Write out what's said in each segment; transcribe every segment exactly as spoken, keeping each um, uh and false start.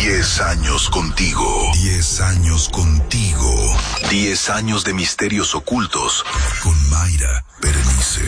Diez años contigo. Diez años contigo. Diez años de misterios ocultos. Con Mayra Berenice.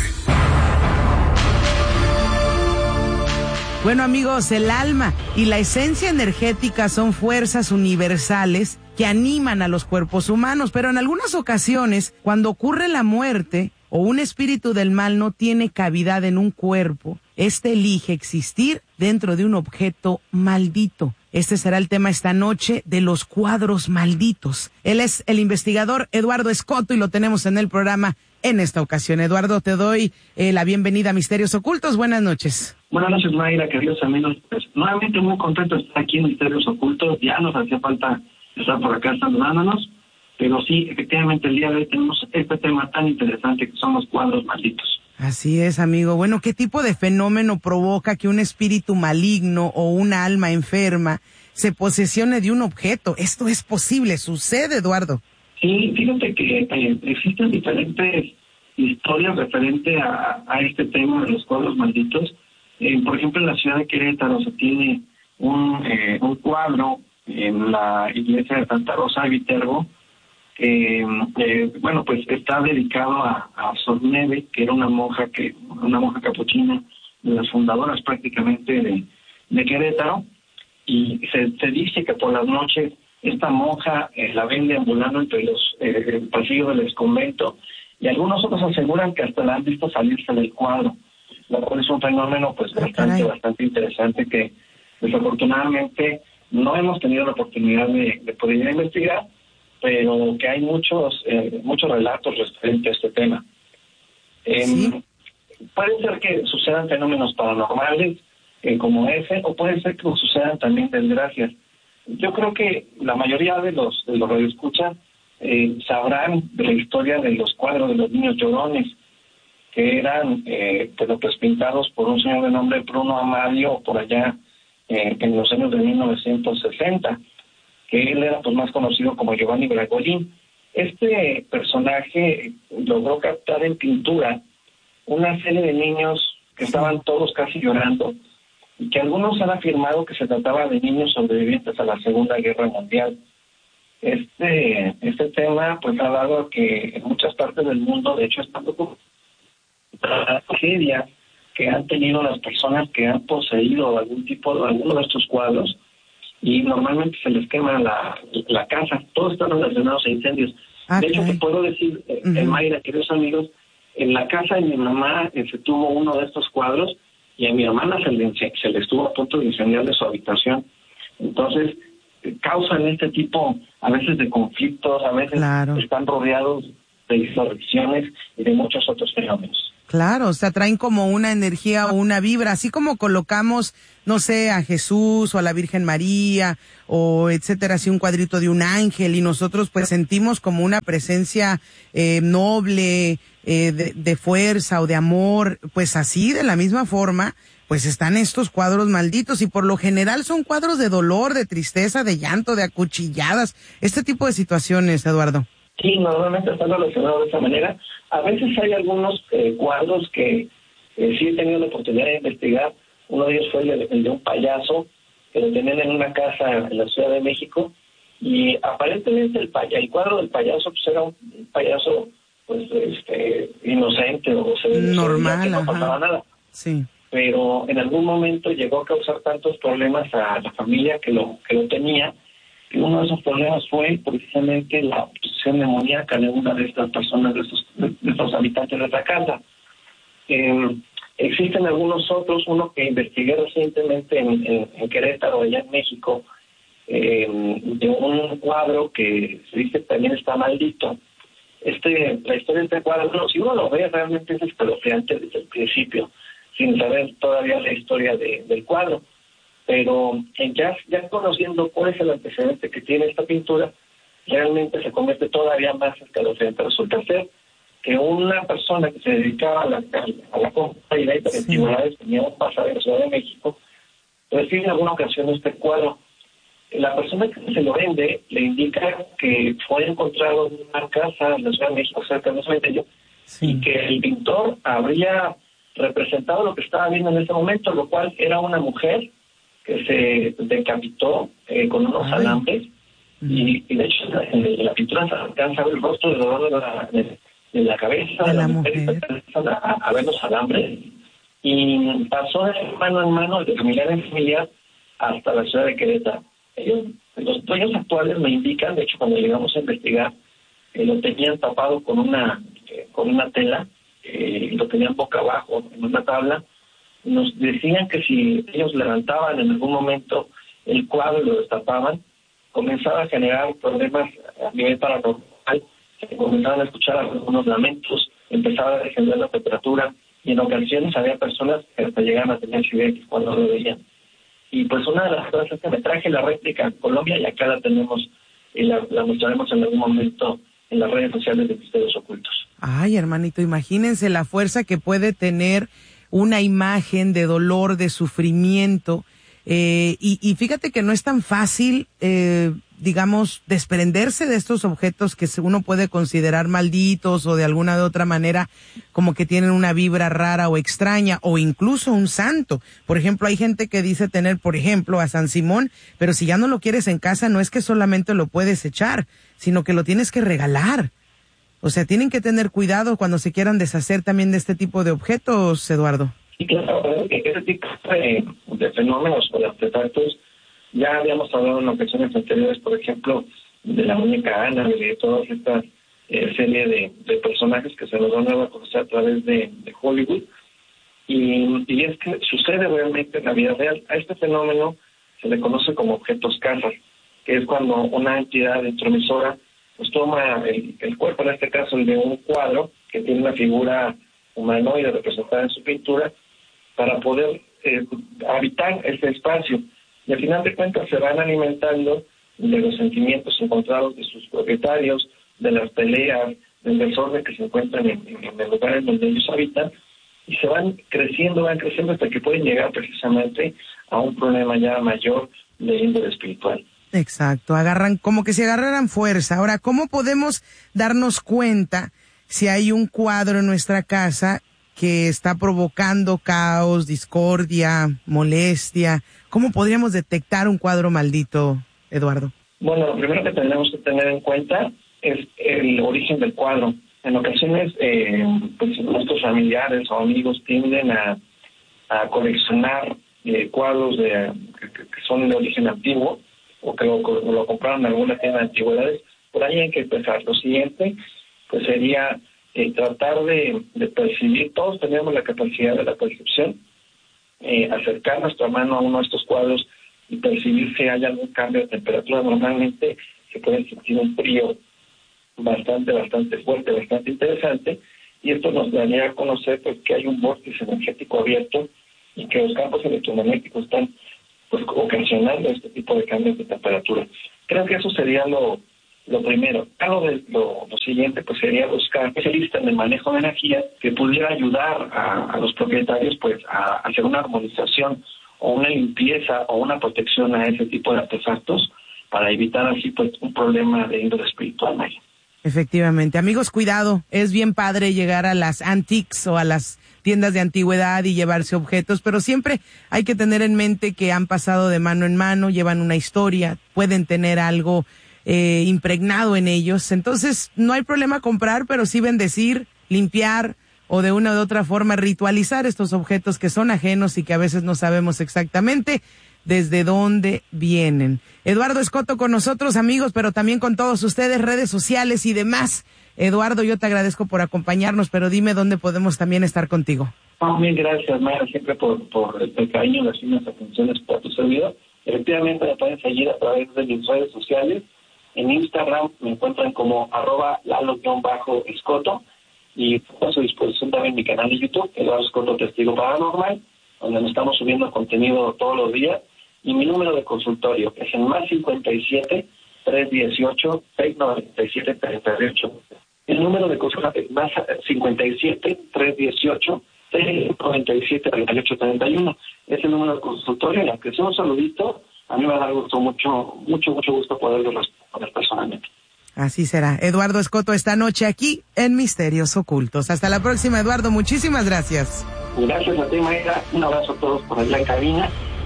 Bueno, amigos, el alma y la esencia energética son fuerzas universales que animan a los cuerpos humanos, pero en algunas ocasiones, cuando ocurre la muerte o un espíritu del mal no tiene cavidad en un cuerpo, este elige existir dentro de un objeto maldito. Este será el tema esta noche de los cuadros malditos. Él es el investigador Eduardo Escoto y lo tenemos en el programa en esta ocasión. Eduardo, te doy eh, la bienvenida a Misterios Ocultos. Buenas noches. Buenas noches, Mayra, queridos amigos. Pues, nuevamente muy contento de estar aquí en Misterios Ocultos. Ya nos hacía falta estar por acá saludándonos, pero sí, efectivamente el día de hoy tenemos este tema tan interesante que son los cuadros malditos. Así es, amigo. Bueno, ¿qué tipo de fenómeno provoca que un espíritu maligno o una alma enferma se posesione de un objeto? Esto es posible, sucede, Eduardo. Sí, fíjate que eh, existen diferentes historias referente a, a este tema de los cuadros malditos. Eh, por ejemplo, en la ciudad de Querétaro se tiene un, eh, un cuadro en la iglesia de Santa Rosa de Viterbo, que, eh, bueno, pues está dedicado a, a Sor Neve, que era una monja que una monja capuchina, de las fundadoras prácticamente de, de Querétaro, y se, se dice que por las noches esta monja eh, la ven deambulando entre los eh, pasillos del convento, y algunos otros aseguran que hasta la han visto salirse del cuadro, lo cual es un fenómeno pues bastante, bastante interesante que desafortunadamente no hemos tenido la oportunidad de, de poder ir a investigar, pero que hay muchos eh, muchos relatos referentes a este tema. Eh, ¿Sí? Puede ser que sucedan fenómenos paranormales eh, como ese, o puede ser que sucedan también desgracias. Yo creo que la mayoría de los de los radioescuchas eh, sabrán de la historia de los cuadros de los niños llorones, que eran eh, pues, pues, pintados por un señor de nombre Bruno Amadio por allá eh, en los años de mil novecientos sesenta, que él era pues más conocido como Giovanni Bragolin. Este personaje logró captar en pintura una serie de niños que estaban todos casi llorando, y que algunos han afirmado que se trataba de niños sobrevivientes a la Segunda Guerra Mundial. Este este tema pues ha dado a que en muchas partes del mundo, de hecho, está la tragedia que han tenido las personas que han poseído algún tipo de alguno de estos cuadros, y normalmente se les quema la, la casa. Todos están relacionados a incendios. Okay. De hecho, te puedo decir, eh, uh-huh. Mayra, queridos amigos, en la casa de mi mamá eh, se tuvo uno de estos cuadros, y a mi hermana se le, se le estuvo a punto de incendiar de su habitación. Entonces, eh, causan este tipo, a veces de conflictos, a veces claro. Están rodeados de insurrecciones y de muchos otros fenómenos. Claro, o sea, traen como una energía o una vibra, así como colocamos, no sé, a Jesús o a la Virgen María o etcétera, así un cuadrito de un ángel, y nosotros pues sentimos como una presencia eh, noble, eh, de, de fuerza o de amor, pues así, de la misma forma, pues están estos cuadros malditos, y por lo general son cuadros de dolor, de tristeza, de llanto, de acuchilladas, este tipo de situaciones, Eduardo. Sí, normalmente están relacionados de esa manera. A veces hay algunos eh, cuadros que eh, sí he tenido la oportunidad de investigar. Uno de ellos fue el, el de un payaso, que lo tenían en una casa en la Ciudad de México, y aparentemente el, pay- el cuadro del payaso pues era un payaso pues este inocente, o se normal, que no pasaba nada. Sí. Pero en algún momento llegó a causar tantos problemas a la familia que lo que lo tenía, y uno de esos problemas fue precisamente la posesión demoníaca de una de estas personas, de estos, de estos habitantes de la casa. Eh, existen algunos otros, uno que investigué recientemente en, en, en Querétaro, allá en México, eh, de un cuadro que se dice que también está maldito. Este, la historia de este cuadro, si uno lo ve, realmente es escalofriante desde el principio, sin saber todavía la historia de, del cuadro. Pero eh, ya, ya conociendo cuál es el antecedente que tiene esta pintura, realmente se convierte todavía más escalofriante. Resulta ser que una persona que se dedicaba a la, a la compra y venta de antigüedades, tenía un pasaje en la Ciudad de México, recibe en alguna ocasión este cuadro. La persona que se lo vende le indica que fue encontrado en una casa en la Ciudad de México, cerca de Cementerio, sí. Y que el pintor habría representado lo que estaba viendo en ese momento, lo cual era una mujer que se decapitó eh, con unos Ay. alambres, y, y de hecho en, en la pintura se alcanza a ver el rostro de dolor de la, de, de la cabeza de la, la mujer, mujer a, a ver los alambres, y pasó de mano en mano, de familiar en familiar, hasta la ciudad de Querétaro. Ellos, los dueños actuales me indican, de hecho cuando llegamos a investigar, eh, lo tenían tapado con una eh, con una tela, eh, lo tenían boca abajo en una tabla. Nos decían que si ellos levantaban en algún momento el cuadro y lo destapaban, comenzaba a generar problemas a nivel paranormal, se comenzaban a escuchar algunos lamentos, empezaba a descender la temperatura, y en ocasiones había personas que hasta llegaban a tener accidentes cuando lo veían. Y pues una de las cosas es que me traje la réplica en Colombia, y acá la tenemos y la, la mostraremos en algún momento en las redes sociales de Misterios Ocultos. Ay, hermanito, imagínense la fuerza que puede tener una imagen de dolor, de sufrimiento, eh, y, y fíjate que no es tan fácil, eh, digamos, desprenderse de estos objetos que uno puede considerar malditos o de alguna de otra manera como que tienen una vibra rara o extraña, o incluso un santo. Por ejemplo, hay gente que dice tener, por ejemplo, a San Simón, pero si ya no lo quieres en casa, no es que solamente lo puedes echar, sino que lo tienes que regalar. O sea, tienen que tener cuidado cuando se quieran deshacer también de este tipo de objetos, Eduardo. Sí, claro, ese tipo de, de fenómenos o de artefactos ya habíamos hablado en ocasiones anteriores, por ejemplo, de la muñeca Ana, de todas estas eh, serie de, de personajes que se nos van a conocer a través de, de Hollywood, y, y es que sucede realmente en la vida real. A este fenómeno se le conoce como objetos casas, que es cuando una entidad intromisora pues toma el, el cuerpo, en este caso el de un cuadro, que tiene una figura humanoide representada en su pintura, para poder eh, habitar ese espacio. Y al final de cuentas se van alimentando de los sentimientos encontrados de sus propietarios, de las peleas, del desorden que se encuentran en, en el lugar en donde ellos habitan, y se van creciendo, van creciendo hasta que pueden llegar precisamente a un problema ya mayor de índole espiritual. Exacto, agarran, como que se agarraran fuerza. Ahora, ¿cómo podemos darnos cuenta si hay un cuadro en nuestra casa que está provocando caos, discordia, molestia? ¿Cómo podríamos detectar un cuadro maldito, Eduardo? Bueno, lo primero que tenemos que tener en cuenta es el origen del cuadro. En ocasiones, eh, pues nuestros familiares o amigos tienden a, a coleccionar eh, cuadros de, que, que son de origen antiguo, o que lo, lo compraron en alguna tienda de antigüedades. Por ahí hay que empezar. Lo siguiente, pues sería eh, tratar de, de percibir. Todos tenemos la capacidad de la percepción, eh, acercar nuestra mano a uno de estos cuadros y percibir si hay algún cambio de temperatura. Normalmente se puede sentir un frío bastante, bastante fuerte, bastante interesante, y esto nos daría a conocer pues que hay un vórtice energético abierto y que los campos electromagnéticos están pues ocasionando este tipo de cambios de temperatura. Creo que eso sería lo, lo primero. Algo de lo, lo siguiente pues sería buscar especialistas en el manejo de energía que pudiera ayudar a, a los propietarios pues a, a hacer una armonización o una limpieza o una protección a ese tipo de artefactos para evitar así pues un problema de índole espiritual, Maya. Efectivamente. Amigos, cuidado. Es bien padre llegar a las antiques o a las tiendas de antigüedad y llevarse objetos, pero siempre hay que tener en mente que han pasado de mano en mano, llevan una historia, pueden tener algo eh, impregnado en ellos. Entonces, no hay problema comprar, pero sí bendecir, limpiar o de una u otra forma ritualizar estos objetos que son ajenos y que a veces no sabemos exactamente desde dónde vienen. Eduardo Escoto con nosotros, amigos, pero también con todos ustedes, redes sociales y demás. Eduardo, yo te agradezco por acompañarnos, pero dime dónde podemos también estar contigo. Oh, mil gracias, Maya, siempre por, por el cariño, las finas atenciones por tu servidor. Efectivamente, me pueden seguir a través de mis redes sociales. En Instagram me encuentran como arroba lalo-escoto, y a su disposición también mi canal de YouTube, Eduardo Escoto Testigo Paranormal, donde nos estamos subiendo contenido todos los días. Y mi número de consultorio es el más cincuenta y siete, trescientos dieciocho, seiscientos noventa y siete, treinta y ocho. El número de consultorio es más cincuenta y siete, trescientos dieciocho, seiscientos noventa y siete, treinta y ocho, treinta y uno. Es el número de consultorio, y aunque sea un saludito, a mí me da gusto, mucho, mucho, mucho gusto poderlo responder personalmente. Así será. Eduardo Escoto esta noche aquí en Misterios Ocultos. Hasta la próxima, Eduardo. Muchísimas gracias. Gracias a ti, Mayra. Un abrazo a todos por allá en cabina.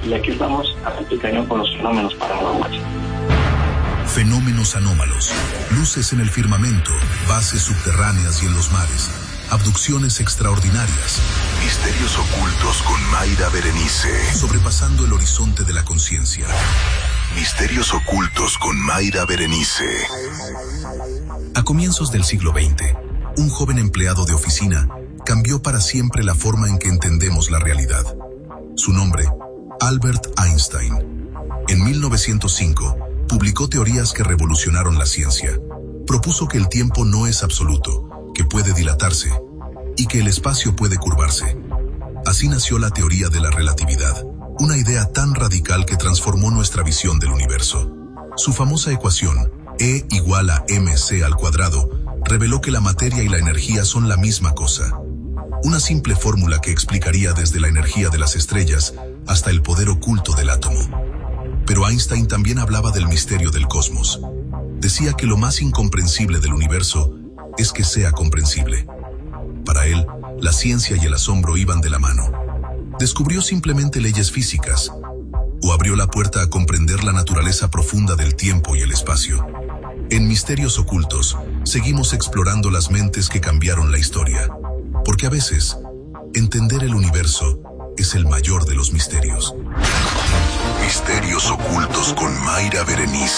Y aquí estamos a tu cañón con los fenómenos paranormales. Fenómenos anómalos, luces en el firmamento, bases subterráneas y en los mares, abducciones extraordinarias, misterios ocultos con Mayra Berenice, sobrepasando el horizonte de la conciencia. Misterios ocultos con Mayra Berenice. A comienzos del siglo veinte, un joven empleado de oficina cambió para siempre la forma en que entendemos la realidad. Su nombre, Albert Einstein. En mil novecientos cinco, publicó teorías que revolucionaron la ciencia. Propuso que el tiempo no es absoluto, que puede dilatarse, y que el espacio puede curvarse. Así nació la teoría de la relatividad, una idea tan radical que transformó nuestra visión del universo. Su famosa ecuación, E igual a mc al cuadrado, reveló que la materia y la energía son la misma cosa. Una simple fórmula que explicaría desde la energía de las estrellas hasta el poder oculto del átomo. Pero Einstein también hablaba del misterio del cosmos. Decía que lo más incomprensible del universo es que sea comprensible. Para él, la ciencia y el asombro iban de la mano. ¿Descubrió simplemente leyes físicas? ¿O abrió la puerta a comprender la naturaleza profunda del tiempo y el espacio? En Misterios Ocultos, seguimos explorando las mentes que cambiaron la historia. Porque a veces, entender el universo es el mayor de los misterios. Misterios Ocultos con Mayra Berenice.